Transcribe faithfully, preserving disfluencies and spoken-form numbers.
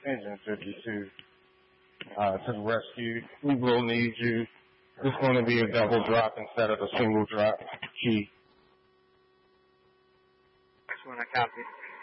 Engine fifty-two, uh, to the rescue. We will need you. It's going to be a double drop instead of a single drop key. Just want to copy.